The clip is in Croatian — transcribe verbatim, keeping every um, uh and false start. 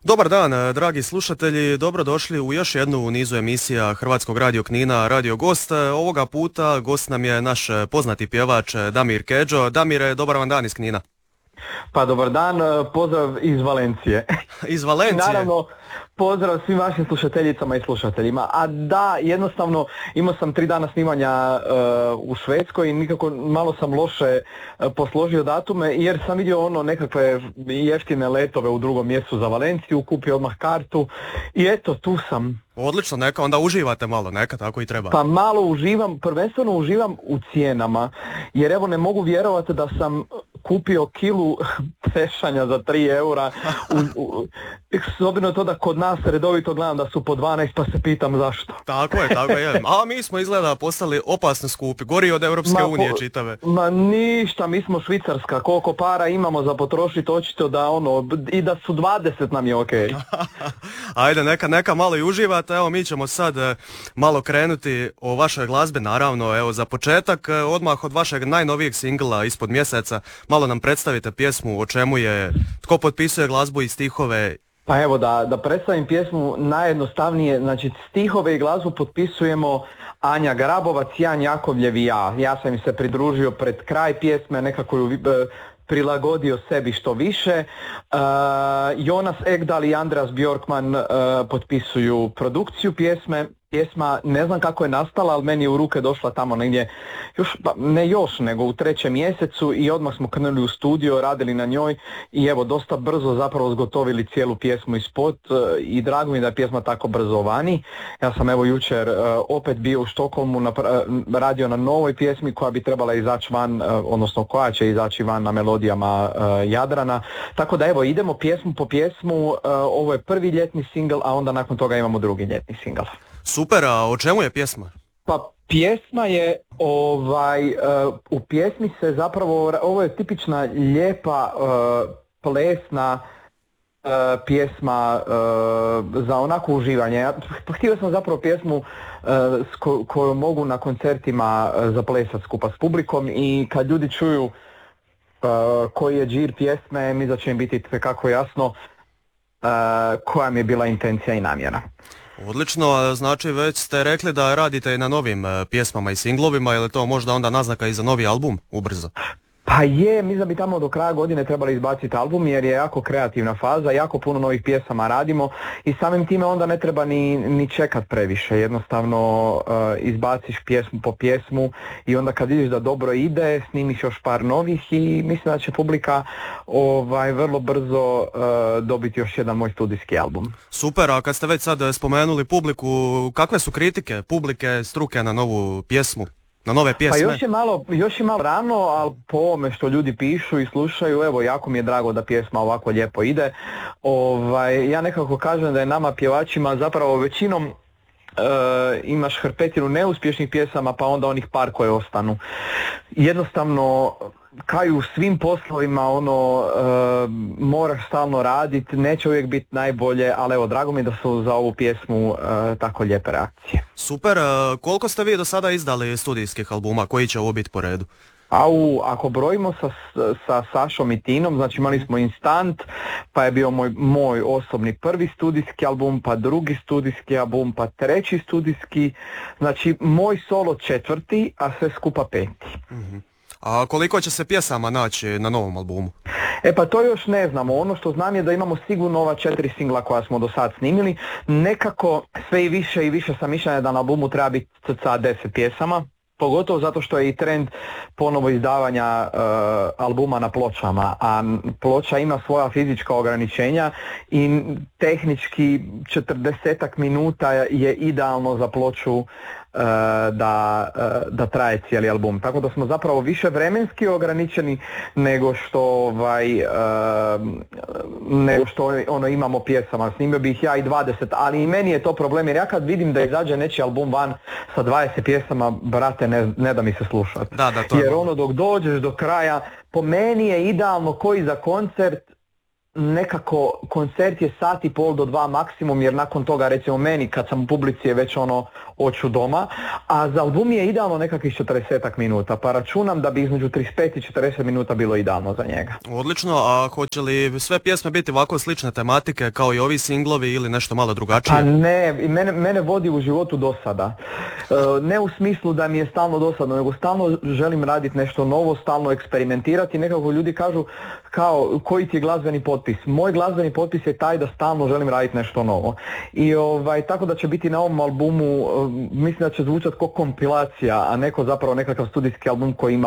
Dobar dan, dragi slušatelji, dobrodošli u još jednu u nizu emisija Hrvatskog radio Knina Radio Gost. Ovoga puta gost nam je naš poznati pjevač Damir Kedžo. Damire, dobar vam dan iz Knina. Pa dobar dan, pozdrav iz Valencije. Iz Valencije? Naravno, pozdrav svim vašim slušateljicama i slušateljima. A da, jednostavno, imao sam tri dana snimanja uh, u Švedskoj i nikako malo sam loše uh, posložio datume jer sam vidio ono nekakve jeftine letove u drugom mjestu za Valenciju, kupio odmah kartu i eto, tu sam. Odlično, neka onda uživate malo, neka tako i treba. Pa malo uživam, prvenstveno uživam u cijenama, jer evo ne mogu vjerovati da sam kupio kilu pešanja za tri eura, u, u, s obzirom to da kod nas redovito gledam da su po dvanaest, pa se pitam zašto. Tako je, tako je. A mi smo izgleda postali opasno skupi, gori od Europske ma, unije čitave. Ma ništa, mi smo Švicarska, koliko para imamo za potrošiti, očito da ono, i da su dvadeset nam je okej. Okay. Ajde, neka, neka malo i uživate, evo mi ćemo sad e, malo krenuti o vašoj glazbi, naravno, evo za početak, e, odmah od vašeg najnovijeg singla Ispod mjeseca, malo nam predstavite pjesmu, o čemu je, tko potpisuje glazbu i stihove. Pa evo da, da predstavim pjesmu najjednostavnije, znači stihove i glazbu potpisujemo Anja Grabovac, Jan Jakovljev i ja. Ja sam im se pridružio pred kraj pjesme, nekako ju prilagodio sebi što više. Uh, Jonas Ekdal i Andreas Bjorkman uh, potpisuju produkciju pjesme. Pjesma ne znam kako je nastala, ali meni je u ruke došla tamo negdje, još, pa ne još, nego u trećem mjesecu i odmah smo krenuli u studio, radili na njoj i evo dosta brzo zapravo zgotovili cijelu pjesmu i spot i drago mi da je pjesma tako brzo vani. Ja sam evo jučer uh, opet bio u Štokholmu, na, uh, radio na novoj pjesmi koja bi trebala izaći van, uh, odnosno koja će izaći van na melodijama uh, Jadrana. Tako da evo idemo pjesmu po pjesmu, uh, ovo je prvi ljetni singl, a onda nakon toga imamo drugi ljetni singl. Super, a o čemu je pjesma? Pa pjesma je, ovaj, uh, u pjesmi se zapravo, ovo je tipična lijepa uh, plesna uh, pjesma uh, za onako uživanje. Ja, htio sam zapravo pjesmu uh, ko, koju mogu na koncertima uh, zaplesati skupa s publikom i kad ljudi čuju uh, koji je džir pjesme, mi da će im biti kako jasno uh, koja mi je bila intencija i namjera. Odlično, znači već ste rekli da radite i na novim pjesmama i singlovima, je li to možda onda naznaka i za novi album ubrzo? Pa je, mi da bi tamo do kraja godine trebali izbaciti album jer je jako kreativna faza, jako puno novih pjesama radimo i samim time onda ne treba ni, ni čekat previše, jednostavno uh, izbaciš pjesmu po pjesmu i onda kad vidiš da dobro ide, snimiš još par novih i mislim da će publika ovaj, vrlo brzo uh, dobiti još jedan moj studijski album. Super, a kad ste već sad spomenuli publiku, kakve su kritike publike, struke na novu pjesmu? Na nove pjesme. Pa još je malo, još je malo rano, ali po ovome što ljudi pišu i slušaju, evo jako mi je drago da pjesma ovako lijepo ide. Ovaj, ja nekako kažem da je nama pjevačima zapravo većinom Uh, imaš hrpetinu neuspješnih pjesama pa onda onih par koje ostanu. Jednostavno kao i u svim poslovima ono uh, moraš stalno raditi, neće uvijek biti najbolje, ali evo drago mi da su za ovu pjesmu uh, tako lijepe reakcije. Super, uh, koliko ste vi do sada izdali studijskih albuma, koji će ovo biti po redu? Au, ako brojimo sa, sa Sašom i Tinom, znači imali smo Instant, pa je bio moj, moj osobni prvi studijski album, pa drugi studijski album, pa treći studijski, znači moj solo četvrti, a sve skupa peti. Mm-hmm. A koliko će se pjesama naći na novom albumu? E pa to još ne znamo, ono što znam je da imamo sigurno ova četiri singla koja smo do sad snimili, nekako sve i više i više sam mišljenja da na albumu treba biti cca deset pjesama. Pogotovo zato što je i trend ponovo izdavanja uh, albuma na pločama, a ploča ima svoja fizička ograničenja i tehnički četrdesetak minuta je idealno za ploču uh, da, uh, da traje cijeli album. Tako da smo zapravo više vremenski ograničeni nego što, ovaj, uh, nego što ono, imamo pjesama. Snimio bih ja i dvadeset, ali i meni je to problem jer ja kad vidim da izađe nečiji album van sa dvadeset pjesama, brate, Ne, ne da mi se slušati. Da, da, to jer ono dok dođeš do kraja, po meni je idealno koji za koncert nekako koncert je sat i pol do dva maksimum, jer nakon toga recimo meni kad sam u publici je već ono oću doma, a za album je idealno nekakvih četrdeset minuta, pa računam da bi između trideset pet i četrdeset minuta bilo idealno za njega. Odlično, a hoće li sve pjesme biti ovako slične tematike kao i ovi singlovi ili nešto malo drugačije? Pa ne, i mene, mene vodi u životu dosada. E, ne u smislu da mi je stalno dosadno, nego stalno želim raditi nešto novo, stalno eksperimentirati. Nekako ljudi kažu kao koji ti je glazbeni potpis. Moj glazbeni potpis je taj da stalno želim raditi nešto novo. I ovaj, tako da će biti na ovom albumu, mislim da će zvučati kao kompilacija, a neko zapravo nekakav studijski album koji ima